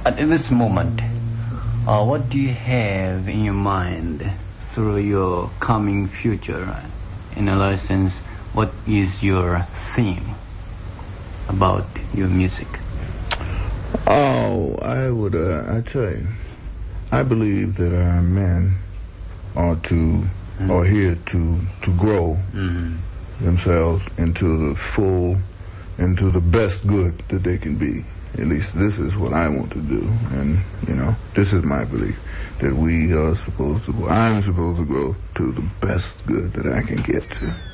At this moment, what do you have in your mind through your coming future? In a sense, what is your theme about your music? Oh, I tell you, I believe that our men are here to grow themselves into the best good that they can be. At least this is what I want to do. And, this is my belief, that I'm supposed to grow to the best good that I can get to.